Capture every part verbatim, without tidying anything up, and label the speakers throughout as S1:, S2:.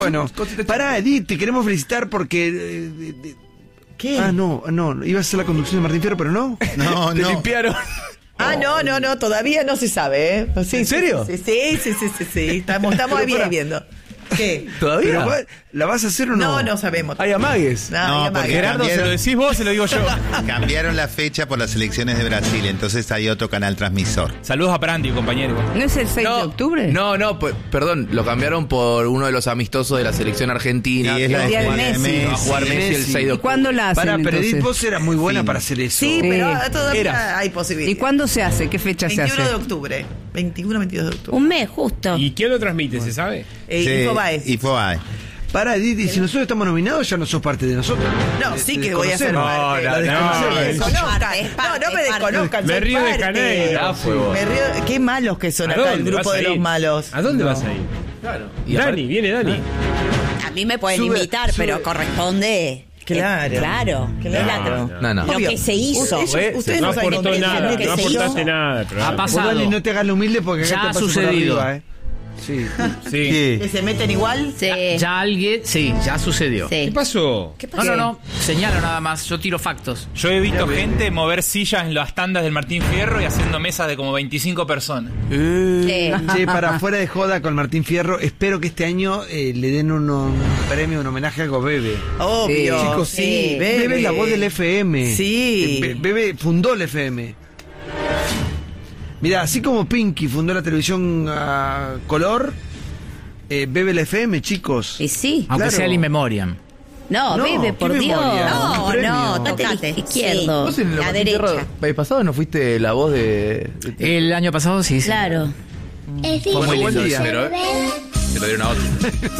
S1: Bueno, pará, Edith, te queremos felicitar porque... Eh, eh,
S2: ¿Qué?
S1: Ah, no, no, iba a ser la conducción de Martín Fierro, pero no.
S3: No,
S4: Te
S3: no.
S4: limpiaron.
S2: Ah, no, no, no, todavía no se sabe, ¿eh? Sí,
S4: ¿En
S2: sí,
S4: serio?
S2: Sí, sí, sí, sí, sí, sí. Estamos, estamos ahí bien viendo. ¿Qué?
S4: ¿Todavía?
S1: Pero, ¿va- ¿la vas a hacer o no?
S2: No, no sabemos.
S4: Hay amagues.
S2: No,
S3: No,
S2: ya
S3: porque
S2: va.
S4: Gerardo, ¿se lo decís vos o se lo digo yo?
S3: Cambiaron la fecha por las elecciones de Brasil, entonces hay otro canal transmisor.
S5: Saludos a Prandi, compañero.
S6: ¿No es el seis de octubre?
S7: No, no, pues, perdón, lo cambiaron por uno de los amistosos de la selección argentina.
S3: Y es
S7: que
S3: la
S7: va a
S6: día de
S7: jugar-
S6: Messi.
S7: va a jugar Messi, el
S1: Messi.
S7: seis de
S6: ¿Y
S7: octubre.
S6: cuándo la hacen
S1: Pará, pero Edith,
S6: entonces?
S1: vos eras muy buena
S3: Sí.
S1: para hacer eso.
S2: Sí,
S6: Sí.
S2: pero todavía
S4: Era.
S2: hay posibilidades.
S6: ¿Y cuándo se hace? ¿Qué fecha se
S2: veintiuno
S6: hace?
S2: de octubre. veintiuno, veintidós de octubre.
S8: Un mes, justo.
S5: ¿Y quién lo transmite, se sabe?
S2: Eh,
S3: Sí,
S2: Infobae.
S3: Infobae.
S1: Pará, Edith, y si nosotros estamos nominados, ya no sos parte de nosotros.
S2: No, sí que voy a ser
S1: Desconocemos.
S2: parte.
S5: No,
S1: La
S5: no,
S1: desconocemos.
S5: no,
S2: me
S5: es-
S2: desconozcan.
S8: Es parte,
S2: No, no me
S8: es parte.
S2: desconozcan.
S5: Me
S2: soy
S5: río de
S2: parte.
S5: Caneiro.
S7: Ah, fue vos.
S2: Me río. Qué malos que son
S5: ¿A
S2: acá el
S5: dónde
S2: grupo
S5: vas a
S2: de los
S5: ir?
S2: malos.
S5: ¿A dónde vas a ir?
S7: Y
S5: Dani,
S7: aparte-
S5: viene Dani.
S8: A mí me pueden
S1: Sube,
S8: invitar,
S1: sube.
S8: pero corresponde.
S2: Claro.
S8: Eh, claro.
S2: Claro.
S8: Es la-
S7: No, no.
S8: Lo
S2: Obvio.
S8: que se hizo.
S2: Ustedes,
S5: Eh,
S2: ustedes
S5: no
S2: no saben
S5: aportó
S2: lo que-
S5: nada,
S2: lo que
S5: no
S2: se hizo.
S5: aportaste nada. Pero
S4: Ha
S1: Vos,
S4: pasado.
S1: Dani, no te hagas lo humilde porque acá
S4: Ya
S1: te
S4: ha
S1: paso por
S4: sucedido.
S1: arriba, ¿eh? Sí.
S5: Sí.
S2: ¿Que se meten igual?
S8: Sí.
S4: Ya alguien, sí, ya sucedió.
S8: Sí.
S5: ¿Qué pasó?
S8: ¿Qué
S4: No,
S8: pasó?
S4: no, no, señalo nada más, yo tiro factos.
S5: Yo he visto gente mover sillas en las tandas del Martín Fierro y haciendo mesas de como veinticinco personas.
S8: Sí.
S1: Che, para fuera de joda con Martín Fierro, espero que este año eh, le den un, un premio, un homenaje a algo Bebe.
S2: Obvio.
S6: Sí.
S1: Chicos,
S2: sí,
S1: Bebe es la voz del F M.
S2: Sí.
S1: Eh, Be- Bebe fundó el F M. Mira, así como Pinky fundó la televisión a color, eh, Bebe el F M, chicos.
S8: Y sí.
S4: Aunque
S1: Claro.
S4: sea el in memoriam.
S8: No,
S1: No,
S8: bebe,
S1: ¿qué
S8: por Dios.
S1: memoria?
S8: No,
S1: Un premio.
S8: no,
S1: Tocate
S8: tocate
S1: el
S8: izquierdo.
S7: ¿Vos en el
S8: La
S7: Martín Fierro
S8: derecha.
S7: país pasado no fuiste la voz de...? de-
S4: El año pasado sí, sí.
S8: Claro.
S4: Fue muy
S1: Buen
S4: lindo
S1: día.
S4: eso.
S7: Pero, ¿eh? Se lo dieron a otro.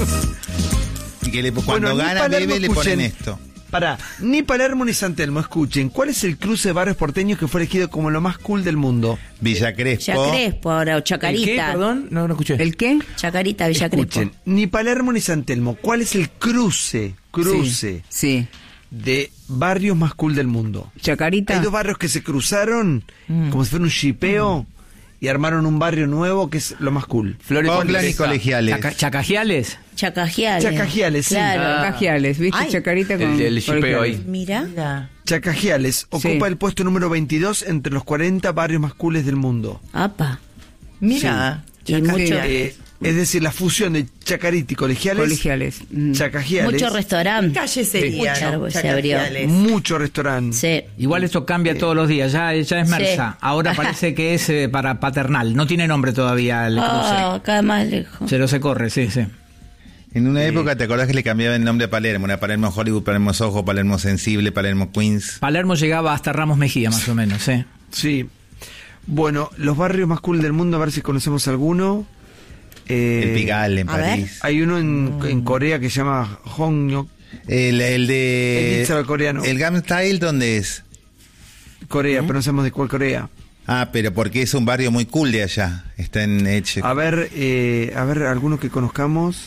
S3: Y que le- cuando
S1: Bueno, ni
S3: gana
S1: Palermo
S3: Bebe le
S1: escuchen.
S3: ponen esto.
S1: Pará, ni Palermo ni San Telmo, escuchen, ¿cuál es el cruce de barrios porteños que fue elegido como lo más cool del mundo?
S3: Villa Crespo.
S8: Villa Crespo ahora, o
S7: ¿El qué?
S8: Chacarita.
S7: Perdón, no, no escuché.
S6: ¿El qué?
S8: Chacarita, Villa
S1: Escuchen,
S8: Crespo.
S1: ni Palermo ni San Telmo, ¿cuál es el cruce, cruce
S6: Sí.
S1: de barrios más cool del mundo?
S6: Chacarita.
S1: Hay dos barrios que se cruzaron como si fuera un shipeo y armaron un barrio nuevo que es lo más cool.
S7: Flores
S3: Oakland y
S7: Condesa.
S3: colegiales.
S4: Chaca- Chacajiales.
S8: Chacajiales.
S1: Chacajiales, sí.
S8: Claro.
S6: Chacajiales, ¿viste?
S8: Ay.
S6: Chacarita con...
S7: El del shipeo
S6: colegiales.
S7: ahí.
S8: Mira.
S1: Chacajiales ocupa el puesto número veintidós entre los cuarenta barrios más cooles del mundo.
S8: Apa.
S2: Mira.
S8: Y mucho,
S1: Eh, es decir, la fusión de Chacarita y colegiales.
S6: Colegiales. Mm.
S1: Chacajiales.
S8: mucho restaurante.
S2: ¿Qué calle sería?
S8: Mucho,
S2: no?
S8: se abrió.
S2: Chacajiales.
S1: Mucho restaurante.
S8: Sí.
S4: Igual esto cambia todos los días, ya, ya es Mersa.
S8: Sí.
S4: Ahora parece que es eh, para paternal, no tiene nombre todavía el cruce.
S8: Ah, cada más lejos.
S4: Pero se corre, sí, sí.
S3: En una época, ¿te acordás que le cambiaban el nombre a Palermo? Era Palermo Hollywood, Palermo Soho, Palermo Sensible, Palermo Queens.
S4: Palermo llegaba hasta Ramos Mejía, más o menos, sí.
S1: Sí. Bueno, los barrios más cool del mundo, a ver si conocemos alguno. Eh,
S3: El Pigalle en
S8: a ver.
S3: París.
S1: Hay uno en, en Corea que se llama Hongnyok,
S3: El, el
S1: El
S3: de...
S1: Itza coreano.
S3: El Gangnam Style, ¿dónde es?
S1: Corea, pero no sabemos de cuál Corea.
S3: Ah, pero porque es un barrio muy cool de allá. Está en Eche.
S1: A ver, eh, a ver, alguno que conozcamos.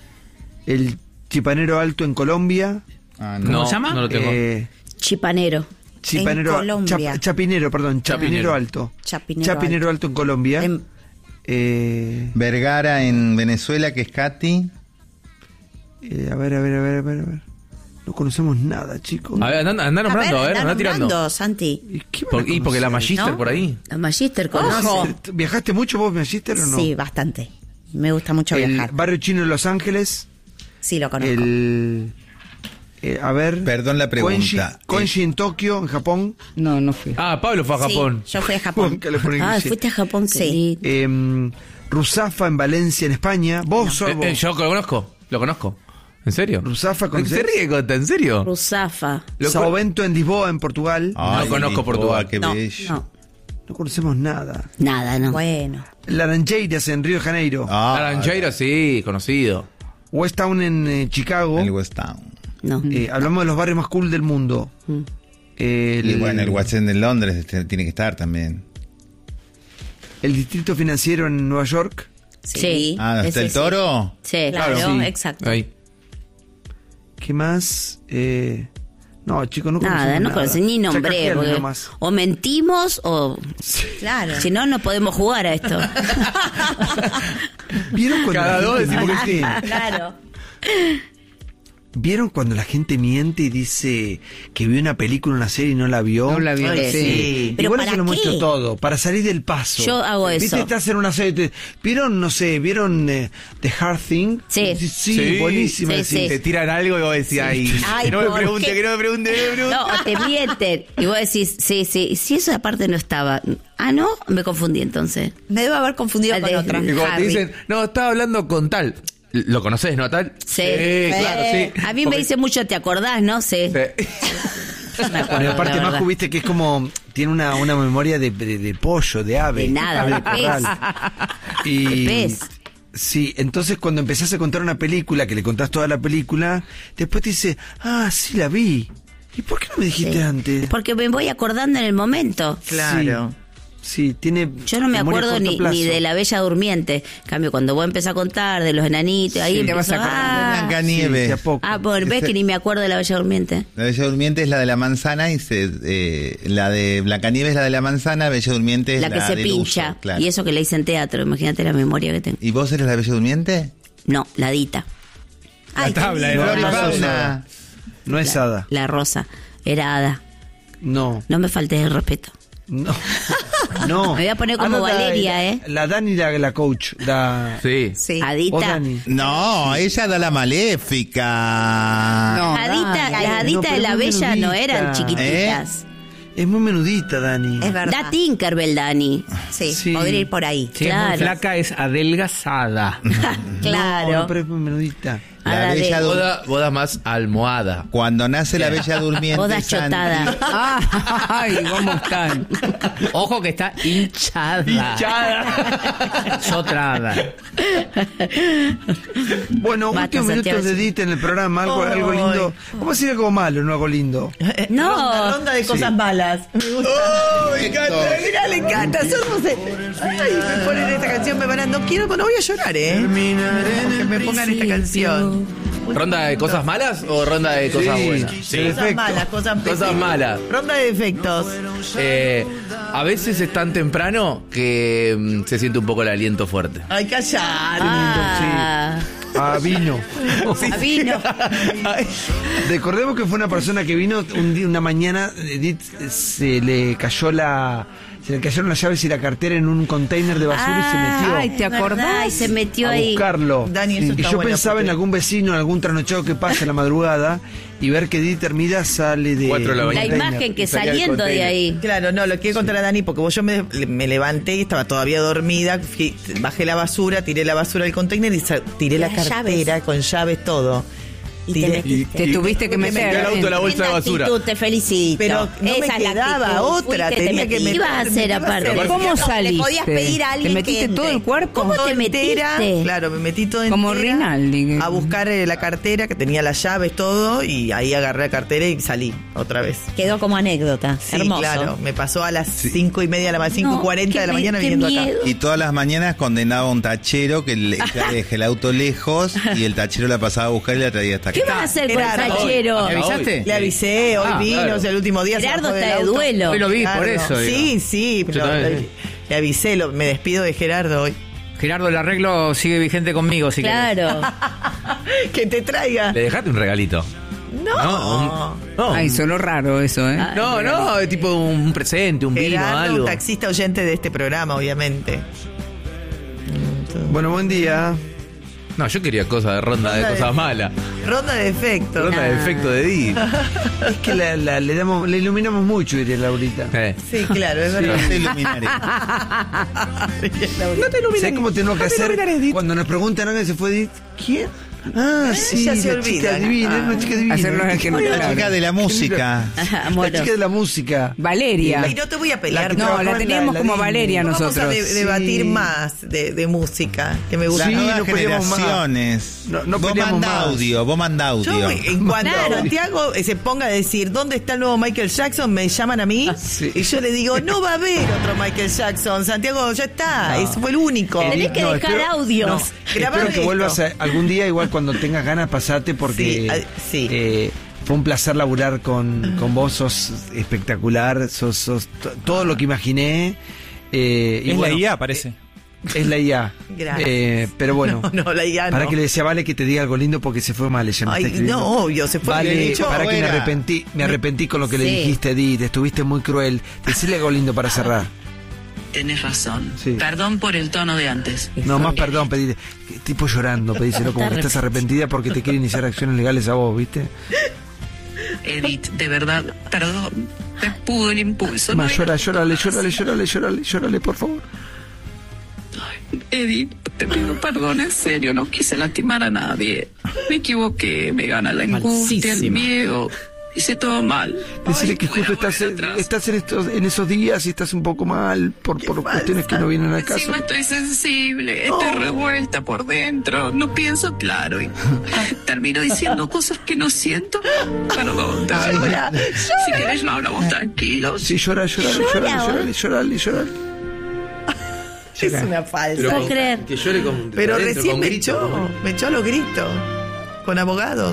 S1: El Chipanero Alto en Colombia.
S3: Ah,
S4: ¿Cómo
S7: No,
S4: se llama?
S7: no lo tengo.
S1: Eh,
S8: Chipanero.
S1: Chipanero,
S8: En Colombia.
S1: Chap- Chapinero, perdón, Chapinero,
S7: Chapinero.
S1: Alto.
S8: Chapinero
S1: Chapinero Alto. en Colombia.
S8: En-
S1: Eh,
S3: Vergara en Venezuela, que es Katy.
S1: eh, a ver, a ver, a ver, a ver, a ver. No conocemos nada, chicos.
S7: A ver, anda, anda nombrando, a ver, anda,
S8: anda
S7: tirando.
S8: nombrando, Santi.
S1: ¿Y, qué van
S7: Por-
S1: a
S7: y porque la
S1: conocer?
S7: Magister
S8: ¿No?
S7: por ahí.
S8: La Magister conoce.
S1: Ojo. ¿Viajaste mucho vos, Magister, o no?
S8: Sí, bastante. Me gusta mucho
S1: El
S8: viajar.
S1: barrio chino de Los Ángeles.
S8: Sí, lo conozco.
S1: El. eh, a ver.
S3: Perdón la pregunta.
S1: Koenji, Koenji en Tokio, en Japón.
S6: No, no fui.
S7: Ah, Pablo fue a
S8: Sí,
S7: Japón.
S8: yo fui a Japón.
S1: Que le ponen
S8: Ah,
S1: sí.
S8: fuiste a Japón, sí.
S1: Eh, Ruzafa en Valencia, en España. Vos, sos
S7: Eh,
S1: vos.
S7: eh, yo lo conozco, lo conozco. ¿En serio?
S1: Ruzafa
S7: ¿Se
S1: ¿conocés?
S7: ríe, Cota? ¿En serio?
S8: Ruzafa.
S7: Lo
S1: Sao
S7: con-
S1: Bento en Lisboa, en Portugal.
S3: Ay,
S7: No conozco
S3: Lisboa,
S7: Portugal.
S3: Qué
S8: No,
S3: bello.
S8: no,
S1: No conocemos nada.
S8: nada, no. Bueno.
S1: Laranjeiras en Río de Janeiro.
S3: Ah,
S7: Laranjeira, sí, conocido.
S1: West Town en eh, Chicago.
S3: el West Town.
S8: No.
S1: Eh, hablamos de los barrios más cool del mundo.
S8: Mm.
S1: El,
S3: Y bueno, el West End de Londres este, tiene que estar también.
S1: el distrito financiero en Nueva York.
S8: Sí.
S3: Ah, ¿está
S8: ese
S3: el Toro?
S8: Sí, sí claro,
S1: Sí.
S8: exacto.
S7: Ahí.
S1: ¿Qué más? Eh, no, chicos, no
S8: Nada,
S1: conocemos
S8: no conocen ni nombre.
S1: Chacajiales
S8: porque
S1: nomás.
S8: o mentimos o. Claro. Si no, no podemos jugar a esto.
S1: ¿Vieron cuando
S7: Cada
S1: la
S7: dos
S1: gente
S7: decimos
S1: miente?
S8: Claro.
S1: ¿Vieron cuando la gente miente y dice que vio una película, una serie y no la vio?
S6: No la vio,
S2: Ay,
S6: sí.
S2: sí.
S8: ¿Pero
S1: Igual
S8: para
S1: yo lo muestro
S8: qué?
S1: todo, para salir del paso.
S8: Yo hago eso.
S1: ¿Viste? Estás en una serie, te- ¿vieron, no sé, vieron eh, The Hard Thing?
S8: Sí.
S1: Sí,
S7: Sí.
S1: buenísima.
S8: Sí,
S1: sí.
S8: sí.
S7: Te tiran algo y vos decís, ay,
S8: Ay,
S7: que no me
S8: ¿por
S7: pregunte,
S8: qué?
S7: que no me pregunte, que no me pregunte.
S8: No, o te mienten. Y vos decís, sí, sí. Si eso aparte no estaba. Ah, ¿no? Me confundí entonces.
S2: Me debo haber confundido
S8: Al
S2: con
S8: de-
S2: otra.
S7: Y cuando te
S8: Harry.
S7: dicen, no, estaba hablando con tal. ¿Lo conoces, no, tal?
S8: Sí.
S7: claro, sí.
S8: A mí me
S7: Porque-
S8: dice mucho, ¿te acordás, no? Sí.
S7: Sí.
S8: No me acuerdo,
S1: Pero aparte,
S8: la
S1: Maju,
S8: verdad.
S1: viste que es como. Tiene una, una memoria de, de, de pollo, de ave.
S8: De nada,
S1: ave
S8: de pez.
S1: corral. Y,
S8: De pez.
S1: Sí, entonces cuando empezás a contar una película, que le contás toda la película, después te dice, ah, sí la vi. ¿Y por qué no me dijiste
S8: Sí.
S1: antes?
S8: Porque me voy acordando en el momento.
S2: Claro.
S1: Sí, tiene.
S8: Yo no me
S1: memoria a
S8: acuerdo
S1: corto
S8: ni,
S1: plazo.
S8: ni de la Bella Durmiente. En cambio, cuando vos empezás a contar de los enanitos, ahí
S6: Sí, te
S8: empiezo,
S6: vas a acordar.
S8: ah,
S3: Blancanieves.
S1: Sí, de a poco.
S8: ah, bueno, ves
S3: Ese-
S8: que ni me acuerdo de la Bella Durmiente.
S3: La Bella Durmiente es la de la manzana y se, eh, la de Blancanieves es la de la manzana, Bella Durmiente es
S8: La
S3: la,
S8: que se
S3: del
S8: pincha.
S3: uso, claro.
S8: Y eso que le hice en teatro, imagínate la memoria que tengo.
S3: ¿Y vos eres la Bella Durmiente?
S8: No, la Dita,
S2: Ay, qué
S5: tabla de
S2: lindo.
S1: No, no,
S3: Flor y
S1: sos
S3: fauna.
S1: hada. No es hada.
S8: la rosa. Era hada.
S1: No.
S8: No me faltes el respeto.
S1: No. No.
S8: Me voy a poner como
S1: Ah, no, la-
S8: Valeria,
S1: la-
S8: ¿eh?
S1: La Dani, la, la coach. La...
S7: Sí.
S2: Sí.
S1: ¿O
S8: Adita.
S1: Dani?
S3: No, ella da la maléfica.
S6: No,
S8: Adita,
S6: dale.
S8: las
S1: No,
S8: Aditas
S1: pero
S8: de la
S1: muy
S8: Bella no
S1: menudita.
S8: eran chiquititas.
S1: Es muy menudita, Dani.
S2: Es verdad.
S8: Da Tinkerbell, Dani.
S2: Sí,
S1: Sí.
S2: podría ir por ahí.
S4: Si es
S8: Claro.
S4: muy flaca, es adelgazada.
S8: Claro.
S1: No, no, pero es muy menudita.
S3: La
S8: Ada de-
S3: Bella Dur-
S7: Boda, boda más almohada.
S3: Cuando nace la Bella Durmiente.
S8: Boda
S3: Santi-
S8: chotada.
S6: Ah, ay, ¿cómo están?
S4: Ojo que está hinchada. Hinchada. Sotrada.
S1: Bueno,
S8: Basta,
S1: últimos minutos
S8: Santiago,
S1: de
S8: sí.
S1: Edith en el programa, algo, algo lindo. ¿Cómo decir algo malo, no algo lindo?
S8: No.
S2: Ronda, ronda de cosas malas. Me gusta.
S1: ¡Oh, me encanta!
S2: Mira, le encanta. Somos el- Ay, me ponen esta canción, me van a... No quiero, no voy a llorar, ¿eh? Que me pongan esta canción.
S7: ¿Ronda de cosas malas o ronda de cosas
S1: Sí,
S7: buenas?
S1: sí.
S2: Cosas
S1: Perfecto.
S2: malas, cosas
S7: Cosas malas.
S2: Ronda de defectos.
S7: Eh, a veces es tan temprano que mm, se siente un poco el aliento fuerte.
S2: Ay, callate.
S8: Ah,
S1: Ah, vino.
S8: ah, vino.
S1: Recordemos que fue una persona que vino un día, una mañana, Edith se le cayó la, se le cayeron las llaves y la cartera en un container de basura y se metió.
S6: Ay, ¿te
S8: Es verdad,
S6: acordás?
S8: Y se metió
S1: a
S8: ahí.
S1: buscarlo.
S2: Dani, eso
S1: y
S2: está
S1: yo
S2: bueno,
S1: pensaba en
S2: porque-
S1: algún vecino, en algún trasnochado que pasa en la madrugada y ver que Edith Hermida sale de
S7: Cuatro de la
S1: un
S8: La
S7: mañana.
S1: container.
S8: imagen que
S7: Y salía del
S8: saliendo de
S7: container.
S8: ahí.
S2: Claro, no, lo quiero contar a Dani porque vos yo me, me levanté y estaba todavía dormida, fui- bajé la basura, tiré la basura del container y sa- tiré la
S8: Las
S2: cartera
S8: llaves.
S2: con llaves, todo.
S8: Y te
S2: Tiré-
S8: metiste.
S6: Te tuviste que
S2: Porque me
S6: meter.
S2: quedó el
S7: auto a la
S6: ¿eh?
S7: bolsa de
S8: Linda
S7: basura.
S8: actitud, te felicito.
S2: Pero no me
S8: Esa es la
S2: quedaba
S8: actitud.
S2: otra,
S8: Fuiste,
S2: tenía
S8: te
S2: que
S8: metí.
S2: meter-
S8: ¿Qué ibas a hacer
S2: me iba a
S8: aparte?
S2: hacer.
S6: ¿Cómo
S2: No,
S6: saliste?
S2: le podías pedir a alguien
S6: ¿Te metiste
S2: que
S6: todo
S2: entre.
S6: el cuerpo?
S8: ¿Cómo te
S2: entera,
S8: metiste?
S2: Claro, me metí todo
S6: Como
S2: entera
S6: Rinaldi.
S2: a buscar eh, la cartera que tenía las llaves, todo, y ahí agarré la cartera y salí otra vez.
S8: Quedó como anécdota.
S2: Sí,
S8: Hermoso.
S2: claro, me pasó a las cinco y media de la mañana, cinco y
S8: No,
S2: cuarenta
S8: qué
S2: de la
S8: me-
S2: mañana
S8: qué
S2: viniendo
S8: miedo.
S3: Y todas las mañanas condenaba a un tachero que le que deje el auto lejos y el tachero la pasaba a buscar y la traía hasta acá.
S8: ¿Qué vas a hacer con el
S2: Gerardo,
S8: tachero?
S4: ¿Me avisaste?
S2: Le avisé, hoy
S4: Ah,
S2: vino,
S7: claro.
S2: o sea, el último día. se
S8: Gerardo
S2: bajó del
S8: está de
S2: auto.
S8: duelo.
S4: Hoy lo vi,
S2: Claro,
S4: por eso. digo.
S2: Sí, sí, pero
S7: también.
S2: le, le avisé, lo- me despido de Gerardo hoy.
S4: Gerardo, el arreglo sigue vigente conmigo, si querés.
S8: Claro.
S2: Que te traiga.
S7: Le dejaste un regalito.
S2: No.
S7: No, un- no,
S6: Ay,
S7: un-
S6: sonó raro eso, ¿eh?
S8: Ah.
S7: no, no, es tipo un presente, un vino,
S2: Gerardo,
S7: algo.
S2: un taxista oyente de este programa, obviamente.
S1: Bueno, buen día.
S7: No, yo quería cosas de ronda de
S2: Ronda de-
S7: cosas malas.
S2: Ronda de efectos.
S7: Ronda de
S8: Ah.
S7: efecto de Di.
S1: Es que la, la- le damos, le iluminamos mucho, diría Laurita.
S7: Eh.
S2: Sí, claro, es
S3: No
S2: verdad.
S3: te iluminaré.
S2: No te
S1: ¿Sabes cómo tenemos que hacer cuando nos preguntan a dónde se fue Edith? ¿Quién? Ah, sí,
S2: ya se
S1: la
S2: olvida.
S1: chica divina, era una chica divina.
S6: Hacernos el que no
S3: La
S6: claro.
S3: chica de la música.
S8: Ajá,
S1: La
S8: bueno.
S1: chica de la música.
S6: Valeria.
S2: Y no te voy a pelear.
S1: La que
S6: No,
S1: trabajaba
S6: la
S1: en
S6: teníamos
S1: la
S6: como
S1: Disney.
S6: Valeria
S2: No
S6: nosotros.
S2: Vamos a de- debatir
S1: Sí.
S2: más de, de música, que me gusta.
S3: Las
S1: Sí,
S3: nuevas
S1: no peleamos más.
S3: generaciones.
S1: No- no
S3: vos
S1: peleamos
S3: manda
S1: más.
S3: audio, vos manda
S2: Yo,
S3: audio.
S2: en cuanto
S8: Claro.
S2: Santiago eh, se ponga a decir dónde está el nuevo Michael Jackson, me llaman a mí
S1: Sí.
S2: y yo le digo, no va a haber otro Michael Jackson. Santiago, ya está, ese fue el único.
S8: Tenés que
S1: No,
S8: dejar
S1: espero-
S8: audio.
S1: no,
S2: Grabame
S1: espero que
S2: esto.
S1: vuelvas a- algún día, igual cuando tengas ganas, pasate porque
S2: Sí, ah, sí.
S1: eh, fue un placer laburar con, con vos, sos espectacular, sos, sos t- todo lo que imaginé. eh, y
S5: Es
S1: bueno,
S5: la I A, parece.
S1: Es la I A.
S2: Gracias.
S1: Eh, pero bueno.
S2: No, no, la I A
S1: Para
S2: no.
S1: que le decía, Vale, que te diga algo lindo porque se fue mal. Ella me
S2: Ay,
S1: está escribiendo.
S2: no, obvio, se fue
S1: Vale,
S2: bien hecho.
S1: para que me
S3: Fuera.
S1: arrepentí, me arrepentí con lo que le
S8: Sí.
S1: dijiste, Edith. Estuviste muy cruel. Decirle algo lindo para cerrar.
S9: Tenés razón.
S1: Sí.
S9: Perdón por el tono de antes.
S1: No, más perdón, pedile. Tipo llorando, pedíselo como que estás arrepentida porque te quiere iniciar acciones legales a vos, ¿viste?
S9: Edith, de verdad, perdón. Te pudo el impulso.
S1: Más
S9: no
S1: llora,
S9: era-
S1: llórale, llórale, llórale, llórale, llórale, por favor.
S9: Edith, te pido perdón, en serio, no quise lastimar a nadie. Me equivoqué, me gana la angustia, el
S4: Falsísima.
S9: miedo. Hice todo mal.
S1: Decirle
S9: Ay,
S1: que
S9: voy a
S1: justo estás,
S9: volver
S1: en-
S9: atrás.
S1: estás en, estos, en esos días y estás un poco mal por, por cuestiones que no vienen al caso.
S9: Encima estoy sensible, estoy revuelta por dentro, no pienso claro y termino diciendo cosas que no siento. Perdón, de verdad. Si querés lo hablamos tranquilos.
S1: Sí, llora, llora,
S8: Llora,
S1: llorale,
S8: ¿o?
S1: llorale, llorale, llorale.
S2: Es una falsa.
S8: No puedo creer.
S7: Que llore con.
S2: Pero
S7: adentro,
S2: recién
S7: con
S2: me
S7: grito,
S2: echó,
S7: con-
S2: me echó a los gritos. Con abogados.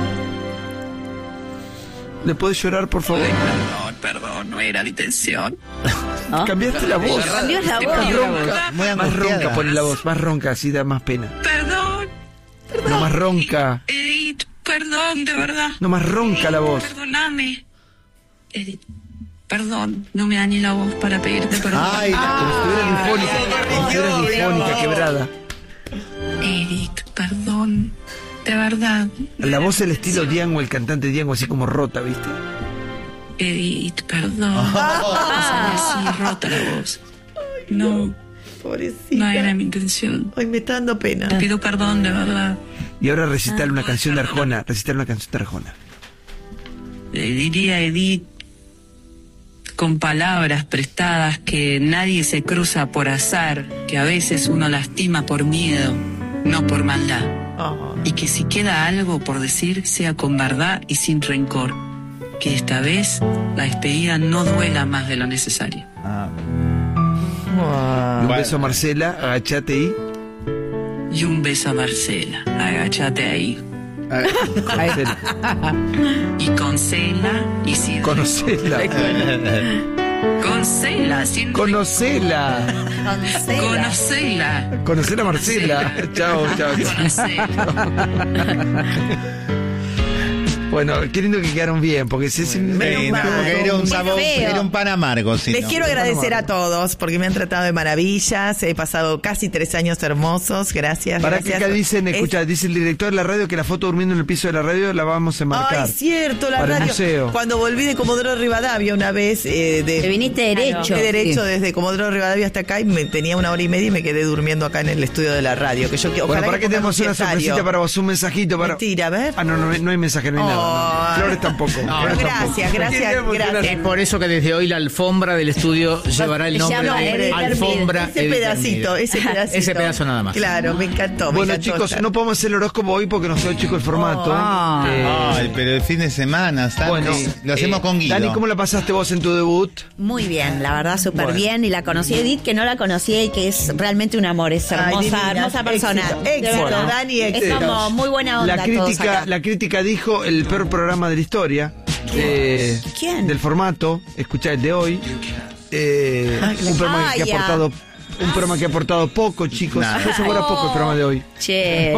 S1: ¿Le podés llorar, por favor?
S9: Perdón, perdón, no era la intención.
S8: ¿No?
S1: Cambiaste la voz.
S8: Cambió la
S9: Te
S8: voz.
S9: pido
S1: ronca.
S9: perdón.
S3: Muy
S1: Más
S3: angustiada.
S1: ronca, pone la voz, más ronca, así da más pena.
S9: Perdón,
S1: No más ronca,
S9: Edith, perdón, de verdad.
S1: no más ronca la voz.
S9: Perdóname. Edith, perdón, no me dañé la voz para pedirte perdón.
S3: Ay, la-
S1: Como si estuviera linfónica, como si estuviera linfónica, quebrada.
S9: Edith, perdón, de verdad.
S1: La voz el estilo Diango, el cantante Diango, así como rota, ¿viste?
S9: Edith, perdón. No sale así, rota la voz. No,
S2: Pobrecita.
S9: no era mi intención.
S2: Ay, me está dando pena.
S9: Te pido perdón, de verdad.
S1: Y ahora recitar una canción de Arjona, recitar una canción de Arjona.
S9: Le diría a Edith con palabras prestadas que nadie se cruza por azar, que a veces uno lastima por miedo, no por maldad.
S2: Oh.
S9: Y que si queda algo por decir, sea con verdad y sin rencor. Que esta vez la despedida no duela más de lo necesario.
S3: Ah,
S1: Un
S3: Bueno.
S1: beso a Marcela, agachate ahí.
S9: Y un beso a Marcela, agáchate ahí.
S1: Conocela.
S9: Y con cela y sin
S1: Conocela.
S9: Con cela, sin
S1: Conocela.
S9: Conocela.
S1: Conocela a Marcela. Chao, chao, chao.
S9: Conocela.
S1: Bueno, qué lindo que quedaron bien, porque se
S3: sí,
S2: Menos mal.
S3: porque era un
S8: Qué
S3: sabor,
S8: feo.
S3: era un pan amargo. Sí,
S2: Les
S3: no.
S2: quiero agradecer a todos porque me han tratado de maravillas. He pasado casi tres años hermosos. Gracias.
S1: Para que
S2: gracias.
S1: acá dicen,
S2: Es-
S1: escucha, dice el director de la radio que la foto durmiendo en el piso de la radio la vamos a enmarcar.
S2: Ay, cierto, la
S1: Para el
S2: radio.
S1: museo.
S2: Cuando volví de Comodoro Rivadavia una vez, eh, de,
S8: Te viniste derecho.
S2: de derecho
S6: Sí.
S2: desde Comodoro Rivadavia hasta acá y me tenía una hora y media y me quedé durmiendo acá en el estudio de la radio. Que yo que-
S1: Bueno,
S2: ojalá
S1: para que
S2: pongan
S1: tenemos
S2: un
S1: una
S2: siestario.
S1: sorpresita para vos, un mensajito para.
S2: Mentira, a ver.
S1: Ah, no, no, no hay mensaje, no hay nada. no.
S2: Ay.
S1: Flores tampoco.
S4: No,
S1: Flores
S2: gracias,
S1: tampoco.
S2: gracias,
S1: Queremos
S2: gracias.
S1: una-
S4: Es por eso que desde hoy la alfombra del estudio llevará el nombre
S8: Llama
S4: de
S8: Edith
S4: Alfombra.
S2: Ese
S4: Edith
S2: pedacito,
S4: Hermide.
S2: ese pedacito.
S4: Ese pedazo nada más.
S2: Claro, me encantó. me
S1: Bueno,
S2: encantó
S1: chicos,
S2: estar.
S1: no podemos hacer el horóscopo hoy porque nos quedó chico el formato.
S6: Ah.
S1: Eh,
S3: Ay, pero el fin de semana, Santi,
S1: bueno,
S3: lo hacemos
S1: eh,
S3: con Guido.
S1: Dani, ¿cómo la pasaste vos en tu debut?
S10: Muy bien, la verdad, súper
S1: Bueno.
S10: bien. Y la conocí a Edith, que no la conocía y que es realmente un amor. Es
S2: Ay,
S10: hermosa,
S2: divina.
S10: hermosa persona.
S2: Éxito,
S10: De
S2: éxito,
S10: verdad.
S2: Dani,
S10: Es
S2: éxito.
S10: como muy buena onda
S1: La
S10: todos
S1: crítica,
S10: acá.
S1: la crítica dijo el peor programa de la historia. eh,
S10: ¿Quién?
S1: Del formato. Escuchá el de hoy. Eh, un programa que ha
S10: Ay, ya.
S1: aportado. Un programa que ha aportado poco, chicos.
S3: Nada.
S1: Fue seguro poco el programa de hoy.
S8: Che.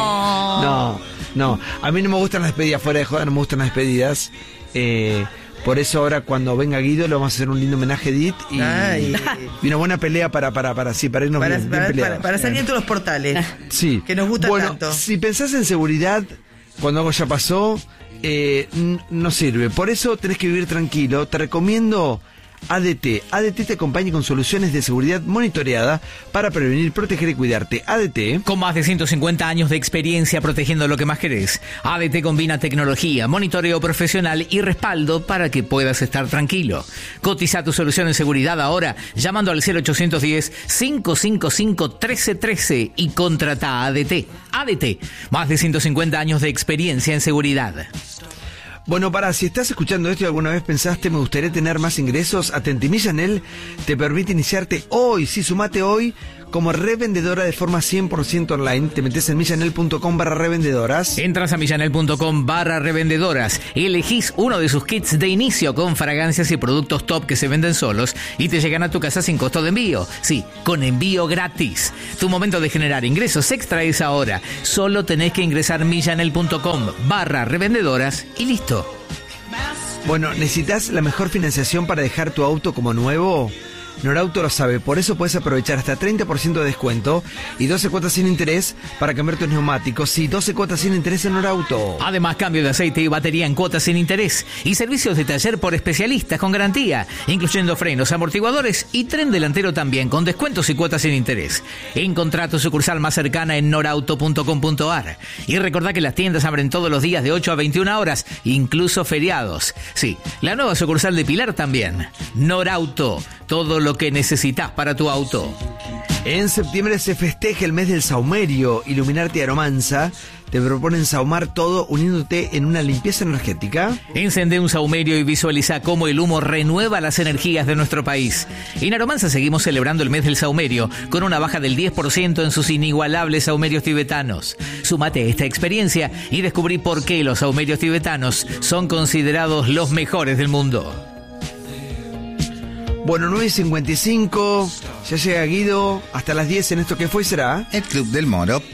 S1: No, no. A mí no me gustan las despedidas fuera de joda, no me gustan las despedidas. Eh, por eso ahora cuando venga Guido le vamos a hacer un lindo homenaje a Edith y,
S2: Ay.
S1: y una buena pelea para, para, para, sí, para irnos
S2: Para,
S1: bien, bien
S2: para-
S1: peleados.
S2: para- para salir en todos los portales.
S1: Sí.
S2: Que nos gusta
S1: bueno,
S2: tanto.
S1: si pensás en seguridad, cuando algo ya pasó, eh, n- no sirve. Por eso tenés que vivir tranquilo. Te recomiendo A D T. A D T te acompaña con soluciones de seguridad monitoreada para prevenir, proteger y cuidarte. A D T.
S4: Con más de ciento cincuenta años de experiencia protegiendo lo que más querés, A D T combina tecnología, monitoreo profesional y respaldo para que puedas estar tranquilo. Cotiza tu solución en seguridad ahora llamando al cero ochocientos diez, cinco cinco cinco, trece trece y contrata a A D T. A D T, más de ciento cincuenta años de experiencia en seguridad.
S1: Bueno, para, si estás escuchando esto y alguna vez pensaste me gustaría tener más ingresos, Atentimilla en él te permite iniciarte hoy, sí, sumate hoy como revendedora de forma cien por ciento online. Te metes en millanel.com barra revendedoras.
S4: Entras a millanel.com barra revendedoras, elegís uno de sus kits de inicio con fragancias y productos top que se venden solos y te llegan a tu casa sin costo de envío. Sí, con envío gratis. Tu momento de generar ingresos extra es ahora. Solo tenés que ingresar millanel.com barra revendedoras y listo.
S1: Bueno, ¿necesitas la mejor financiación para dejar tu auto como nuevo? Norauto lo sabe, por eso puedes aprovechar hasta treinta por ciento de descuento y doce cuotas sin interés para cambiar tus neumáticos. Sí, doce cuotas sin interés en Norauto.
S4: Además, cambio de aceite y batería en cuotas sin interés y servicios de taller por especialistas con garantía, incluyendo frenos, amortiguadores y tren delantero también, con descuentos y cuotas sin interés. Encontrá tu sucursal más cercana en norauto punto com punto ar. Y recordá que las tiendas abren todos los días de ocho a veintiuna horas, incluso feriados. Sí, la nueva sucursal de Pilar también. Norauto, todo lo que necesitas para tu auto.
S1: En septiembre se festeja el mes del saumerio. Iluminarte y Aromanza te proponen saumar todo uniéndote en una limpieza energética.
S4: Encende un saumerio y visualiza cómo el humo renueva las energías de nuestro país. En Aromanza seguimos celebrando el mes del saumerio con una baja del diez por ciento en sus inigualables saumerios tibetanos. Súmate a esta experiencia y descubrí por qué los saumerios tibetanos son considerados los mejores del mundo.
S1: Bueno, nueve y cincuenta y cinco, ya llega Guido, hasta las diez en esto que fue, ¿será?
S3: El Club del Moro.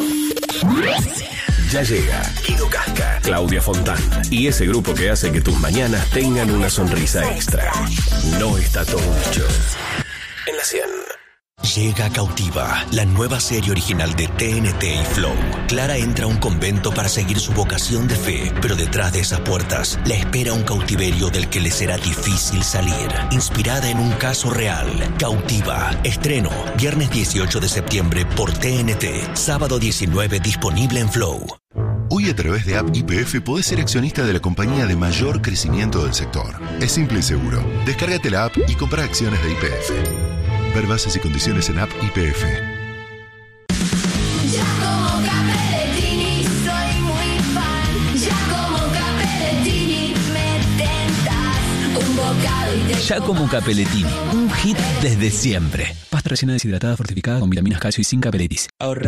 S11: Ya llega Guido Casca, Claudia Fontán y ese grupo que hace que tus mañanas tengan una sonrisa extra. No está todo dicho. En la cien.
S12: Llega Cautiva, la nueva serie original de T N T y Flow. Clara entra a un convento para seguir su vocación de fe, pero detrás de esas puertas la espera un cautiverio del que le será difícil salir. Inspirada en un caso real, Cautiva. Estreno, viernes dieciocho de septiembre por T N T, sábado diecinueve disponible en Flow.
S13: Hoy a través de App Y P F podés ser accionista de la compañía de mayor crecimiento del sector. Es simple y seguro. Descárgate la app y compra acciones de Y P F. Ver bases y condiciones en App Y P F.
S14: Ya como Capellettini soy muy fan. Ya como Capellettini me tentas un bocado y te...
S15: Giacomo Capellettini, un hit desde siempre. Pasta rellena deshidratada fortificada con vitaminas, calcio y zinc Capelletis. Ahorra